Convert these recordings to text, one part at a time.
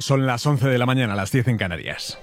Son las 11 de la mañana, las 10 en Canarias.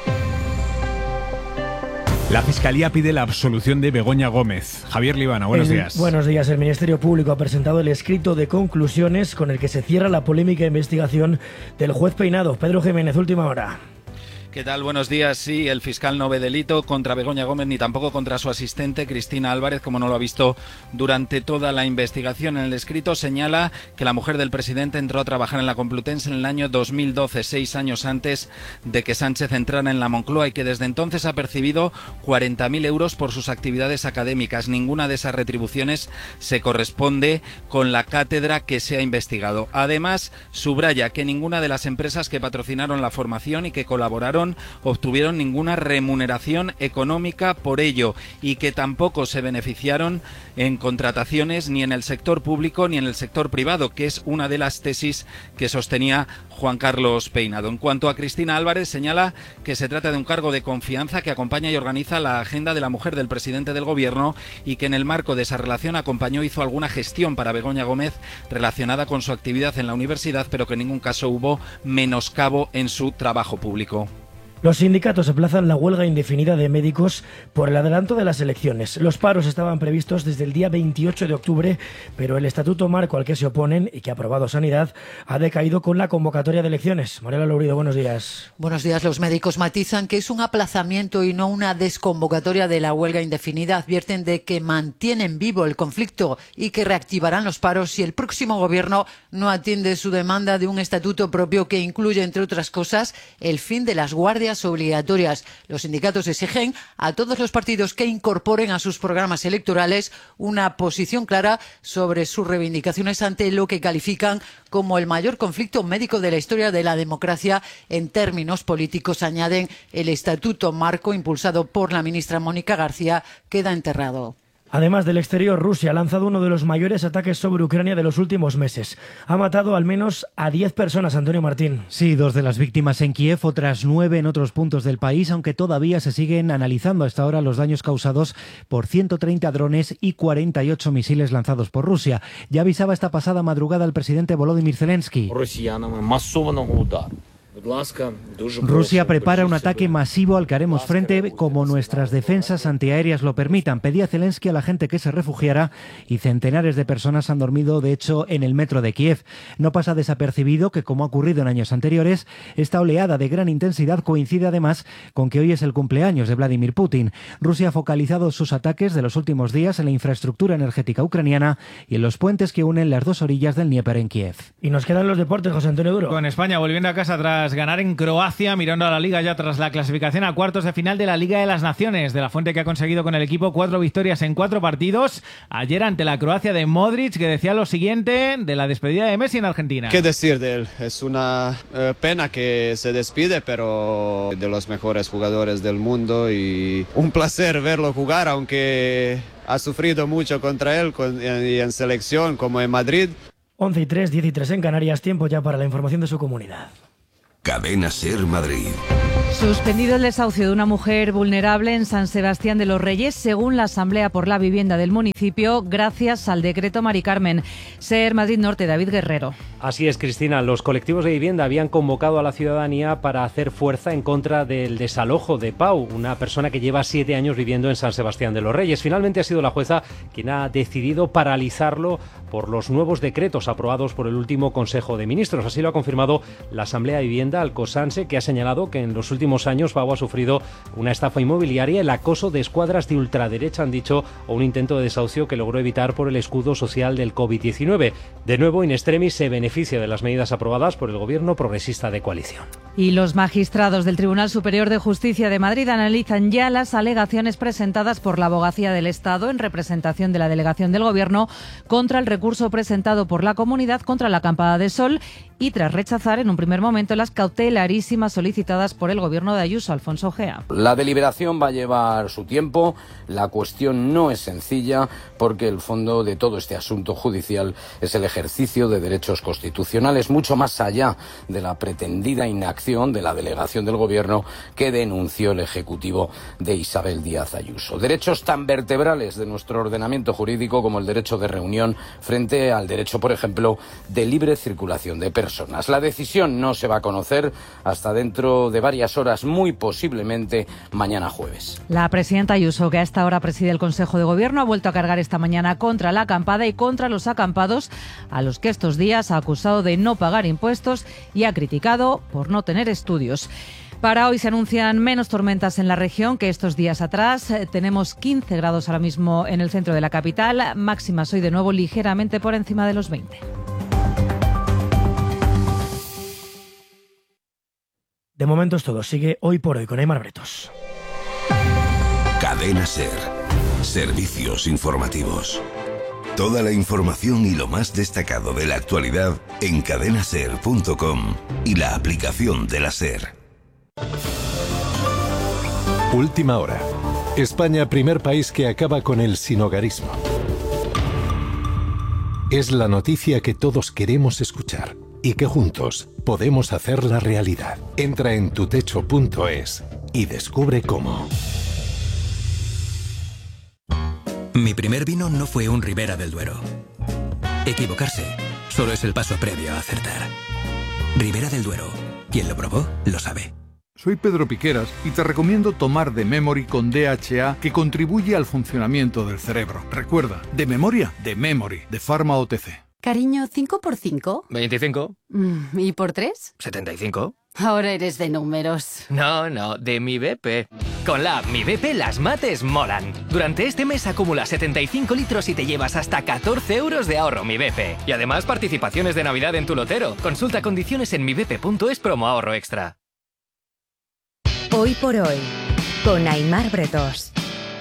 La Fiscalía pide la absolución de Begoña Gómez. Javier Libana, buenos días. Buenos días. El Ministerio Público ha presentado el escrito de conclusiones con el que se cierra la polémica investigación del juez Peinado. Pedro Jiménez, última hora. ¿Qué tal? Buenos días. Sí, el fiscal no ve delito contra Begoña Gómez ni tampoco contra su asistente Cristina Álvarez, como no lo ha visto durante toda la investigación. En el escrito señala que la mujer del presidente entró a trabajar en la Complutense en el año 2012, 6 años antes de que Sánchez entrara en la Moncloa, y que desde entonces ha percibido 40.000 euros por sus actividades académicas. Ninguna de esas retribuciones se corresponde con la cátedra que se ha investigado. Además, subraya que ninguna de las empresas que patrocinaron la formación y que colaboraron obtuvieron ninguna remuneración económica por ello, y que tampoco se beneficiaron en contrataciones ni en el sector público ni en el sector privado, que es una de las tesis que sostenía Juan Carlos Peinado. En cuanto a Cristina Álvarez, señala que se trata de un cargo de confianza que acompaña y organiza la agenda de la mujer del presidente del gobierno, y que en el marco de esa relación acompañó y hizo alguna gestión para Begoña Gómez relacionada con su actividad en la universidad, pero que en ningún caso hubo menoscabo en su trabajo público. Los sindicatos aplazan la huelga indefinida de médicos por el adelanto de las elecciones. Los paros estaban previstos desde el día 28 de octubre, pero el estatuto marco al que se oponen y que ha aprobado Sanidad ha decaído con la convocatoria de elecciones. Mariela Lourido, buenos días. Buenos días. Los médicos matizan que es un aplazamiento y no una desconvocatoria de la huelga indefinida. Advierten de que mantienen vivo el conflicto y que reactivarán los paros si el próximo gobierno no atiende su demanda de un estatuto propio que incluye, entre otras cosas, el fin de las guardias obligatorias. Los sindicatos exigen a todos los partidos que incorporen a sus programas electorales una posición clara sobre sus reivindicaciones ante lo que califican como el mayor conflicto médico de la historia de la democracia. En términos políticos, añaden, el estatuto marco impulsado por la ministra Mónica García queda enterrado. Además del exterior, Rusia ha lanzado uno de los mayores ataques sobre Ucrania de los últimos meses. Ha matado al menos a 10 personas, Antonio Martín. Sí, 2 de las víctimas en Kiev, otras 9 en otros puntos del país, aunque todavía se siguen analizando hasta ahora los daños causados por 130 drones y 48 misiles lanzados por Rusia. Ya avisaba esta pasada madrugada el presidente Volodymyr Zelensky. Rusia prepara un ataque masivo al que haremos frente como nuestras defensas antiaéreas lo permitan. Pedía Zelensky a la gente que se refugiara y centenares de personas han dormido, de hecho, en el metro de Kiev. No pasa desapercibido que, como ha ocurrido en años anteriores, esta oleada de gran intensidad coincide además con que hoy es el cumpleaños de Vladimir Putin. Rusia ha focalizado sus ataques de los últimos días en la infraestructura energética ucraniana y en los puentes que unen las dos orillas del Dnieper en Kiev. Y nos quedan los deportes, José Antonio Duro. Con España volviendo a casa tras ganar en Croacia, mirando a la Liga ya tras la clasificación a cuartos de final de la Liga de las Naciones. De la Fuente, que ha conseguido con el equipo 4 victorias en 4 partidos. Ayer ante la Croacia de Modric, que decía lo siguiente de la despedida de Messi en Argentina. ¿Qué decir de él? Es una pena que se despide, pero de los mejores jugadores del mundo, y un placer verlo jugar, aunque ha sufrido mucho contra él y en selección como en Madrid. 11:03, 10:03 en Canarias. Tiempo ya para la información de su comunidad. Cadena SER Madrid. Suspendido el desahucio de una mujer vulnerable en San Sebastián de los Reyes, según la Asamblea por la Vivienda del municipio, gracias al decreto Mari Carmen. SER Madrid Norte, David Guerrero. Así es, Cristina. Los colectivos de vivienda habían convocado a la ciudadanía para hacer fuerza en contra del desalojo de Pau, una persona que lleva 7 años viviendo en San Sebastián de los Reyes. Finalmente ha sido la jueza quien ha decidido paralizarlo por los nuevos decretos aprobados por el último Consejo de Ministros. Así lo ha confirmado la Asamblea de Vivienda Alcosanse, que ha señalado que en los últimos años Pau ha sufrido una estafa inmobiliaria, el acoso de escuadras de ultraderecha, han dicho, o un intento de desahucio que logró evitar por el escudo social del COVID-19. De nuevo, in extremis se beneficia de las medidas aprobadas por el Gobierno progresista de coalición. Y los magistrados del Tribunal Superior de Justicia de Madrid analizan ya las alegaciones presentadas por la Abogacía del Estado en representación de la delegación del Gobierno contra el recurso presentado por la comunidad contra la acampada de Sol, y tras rechazar en un primer momento las cautelarísimas solicitadas por el Gobierno de Ayuso. Alfonso Gea. La deliberación va a llevar su tiempo, la cuestión no es sencilla, porque el fondo de todo este asunto judicial es el ejercicio de derechos constitucionales, mucho más allá de la pretendida inacción reacción de la delegación del Gobierno que denunció el Ejecutivo de Isabel Díaz Ayuso. Derechos tan vertebrales de nuestro ordenamiento jurídico como el derecho de reunión frente al derecho, por ejemplo, de libre circulación de personas. La decisión no se va a conocer hasta dentro de varias horas, muy posiblemente mañana jueves. La presidenta Ayuso, que a esta hora preside el Consejo de Gobierno, ha vuelto a cargar esta mañana contra la acampada y contra los acampados, a los que estos días ha acusado de no pagar impuestos y ha criticado por no tener estudios. Para hoy se anuncian menos tormentas en la región que estos días atrás. Tenemos 15 grados ahora mismo en el centro de la capital, máximas hoy de nuevo ligeramente por encima de los 20. De momento es todo. Sigue Hoy por Hoy con Aimar Bretos. Cadena SER. Servicios informativos. Toda la información y lo más destacado de la actualidad en cadenaser.com y la aplicación de la SER. Última hora. España, primer país que acaba con el sinhogarismo. Es la noticia que todos queremos escuchar y que juntos podemos hacerla realidad. Entra en tutecho.es y descubre cómo. Mi primer vino no fue un Ribera del Duero. Equivocarse solo es el paso previo a acertar. Ribera del Duero. Quien lo probó, lo sabe. Soy Pedro Piqueras y te recomiendo tomar The Memory con DHA, que contribuye al funcionamiento del cerebro. Recuerda, de memoria, The Memory, de Pharma OTC. Cariño, ¿5 por 5? 25. ¿Y por 3? 75. Ahora eres de números. No, de Mi BP. Con la app Mi BP las mates molan. Durante este mes acumula 75 litros y te llevas hasta 14 euros de ahorro Mi BP. Y además participaciones de Navidad en tu lotero. Consulta condiciones en mibp.es promo ahorro extra. Hoy por Hoy, con Aimar Bretos.